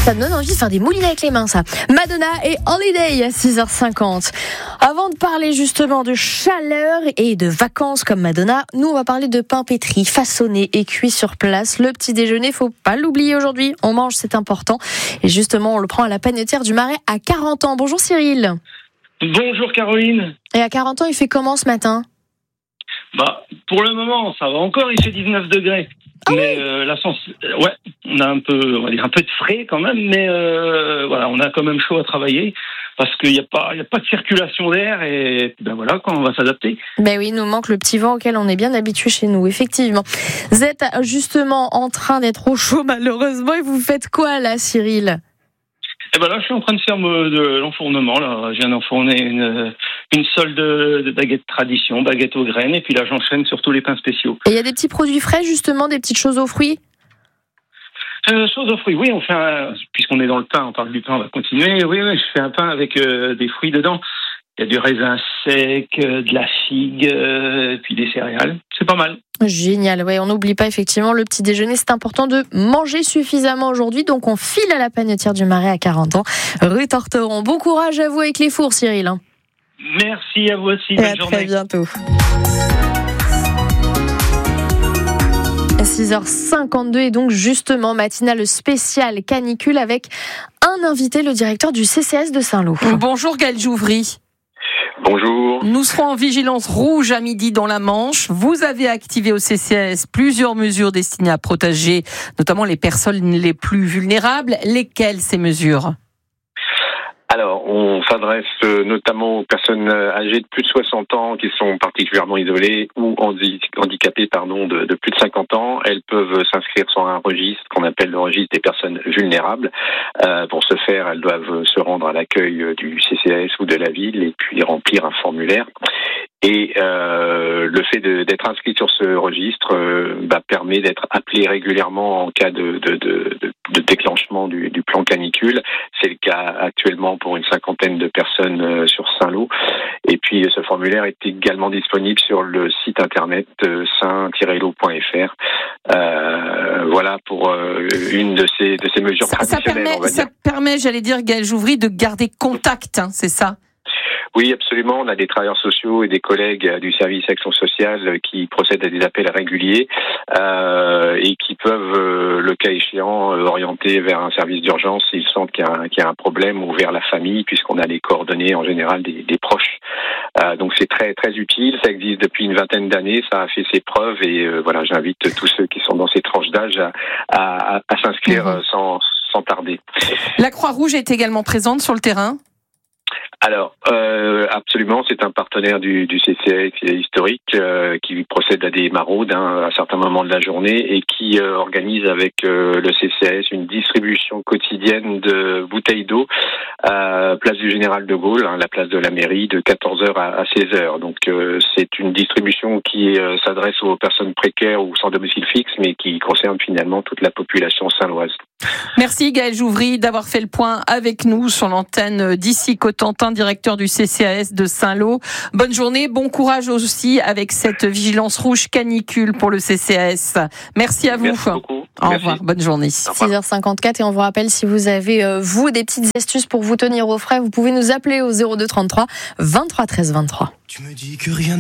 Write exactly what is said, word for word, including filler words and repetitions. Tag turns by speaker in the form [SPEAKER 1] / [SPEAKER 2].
[SPEAKER 1] Ça me donne envie de faire des moulines avec les mains, ça. Madonna et Holiday à six heures cinquante. Avant de parler justement de chaleur et de vacances comme Madonna, nous on va parler de pain pétri, façonné et cuit sur place. Le petit déjeuner, faut pas l'oublier aujourd'hui. On mange, c'est important. Et justement, on le prend à la panetière du Marais à quarante ans. Bonjour Cyril.
[SPEAKER 2] Bonjour Caroline.
[SPEAKER 1] Et à quarante ans, il fait comment ce matin ?
[SPEAKER 2] Bah, pour le moment, ça va encore, il fait dix-neuf degrés.
[SPEAKER 1] Ah
[SPEAKER 2] mais
[SPEAKER 1] oui.
[SPEAKER 2] euh, la sens... ouais, on a un peu, on va dire un peu de frais quand même, mais euh, voilà, on a quand même chaud à travailler parce qu'il n'y a pas, il y a pas de circulation d'air et ben voilà, quand on va s'adapter.
[SPEAKER 1] Ben oui, il nous manque le petit vent auquel on est bien habitué chez nous, effectivement. Vous êtes justement en train d'être au chaud malheureusement et vous faites quoi là, Cyril ?
[SPEAKER 2] Et ben là, je suis en train de faire me- de l'enfournement. Là, je viens d'enfourner une une solde de, de baguette tradition, baguette aux graines, et puis là, j'enchaîne sur tous les pains spéciaux.
[SPEAKER 1] Et il y a des petits produits frais justement, des petites choses aux fruits ?
[SPEAKER 2] Euh, chose aux fruits, oui, on fait un, puisqu'on est dans le pain, on parle du pain, on va continuer. Oui, oui, je fais un pain avec euh, des fruits dedans. Il y a du raisin sec, euh, de la figue, euh, puis des céréales. C'est pas mal.
[SPEAKER 1] Génial, ouais, on n'oublie pas effectivement le petit déjeuner, c'est important de manger suffisamment aujourd'hui, donc on file à la panetière du Marais à quarante ans, rue Torteron. Bon courage à vous avec les fours, Cyril.
[SPEAKER 2] Merci à vous aussi,
[SPEAKER 1] Et
[SPEAKER 2] bonne
[SPEAKER 1] à
[SPEAKER 2] journée.
[SPEAKER 1] très bientôt. À six heures cinquante-deux et donc justement matinale spéciale canicule avec un invité, le directeur du C C S de Saint-Lô.
[SPEAKER 3] Bonjour Gaël Jouvry.
[SPEAKER 4] Bonjour.
[SPEAKER 3] Nous serons en vigilance rouge à midi dans la Manche. Vous avez activé au C C S plusieurs mesures destinées à protéger notamment les personnes les plus vulnérables. Lesquelles ces mesures ?
[SPEAKER 4] Alors, on s'adresse notamment aux personnes âgées de plus de soixante ans qui sont particulièrement isolées ou handi- handicapées pardon, de, de plus de cinquante ans. Elles peuvent s'inscrire sur un registre qu'on appelle le registre des personnes vulnérables. Euh, pour ce faire, elles doivent se rendre à l'accueil du C C S ou de la ville et puis remplir un formulaire. Et euh, le fait de, d'être inscrit sur ce registre euh, bah, permet d'être appelé régulièrement en cas de, de, de, de, de déclenchement du, du plan canicule. C'est le cas actuellement pour une cinquantaine de personnes euh, sur Saint-Lô. Et puis ce formulaire est également disponible sur le site internet euh, saint tiret lô point f r. Euh, voilà pour euh, une de ces, de ces mesures
[SPEAKER 3] ça, ça
[SPEAKER 4] traditionnelles,
[SPEAKER 3] permet,
[SPEAKER 4] on va dire.
[SPEAKER 3] ça permet, j'allais dire, Gaël Jouvry, de garder contact, hein, c'est ça ?
[SPEAKER 4] Oui, absolument. On a des travailleurs sociaux et des collègues du service action sociale qui procèdent à des appels réguliers euh, et qui peuvent, euh, le cas échéant, euh, orienter vers un service d'urgence s'ils sentent qu'il y a un, qu'il y a un problème ou vers la famille, puisqu'on a les coordonnées en général des, des proches. Euh, donc c'est très très utile. Ça existe depuis une vingtaine d'années. Ça a fait ses preuves et euh, voilà, j'invite tous ceux qui sont dans ces tranches d'âge à, à, à, à s'inscrire mmh. sans, sans tarder.
[SPEAKER 3] La Croix-Rouge est également présente sur le terrain ?
[SPEAKER 4] Alors, euh, absolument, c'est un partenaire du, du C C S historique euh, qui procède à des maraudes hein, à certains moments de la journée et qui euh, organise avec euh, le C C S une distribution quotidienne de bouteilles d'eau à place du Général de Gaulle, hein, la place de la mairie, de quatorze heures à seize heures. Donc, euh, c'est une distribution qui euh, s'adresse aux personnes précaires ou sans domicile fixe, mais qui concerne finalement toute la population saint-loise.
[SPEAKER 3] Merci Gaël Jouvry d'avoir fait le point avec nous sur l'antenne d'ici Cotentin, directeur du C C A S de Saint-Lô. Bonne journée, bon courage aussi avec cette vigilance rouge canicule pour le C C A S. Merci à vous.
[SPEAKER 4] Merci beaucoup.
[SPEAKER 3] Au
[SPEAKER 4] Merci.
[SPEAKER 3] revoir, bonne journée.
[SPEAKER 1] six heures cinquante-quatre et on vous rappelle, si vous avez, euh, vous, des petites astuces pour vous tenir au frais, vous pouvez nous appeler au zéro deux trente-trois vingt-trois treize vingt-trois.
[SPEAKER 5] Tu me dis que rien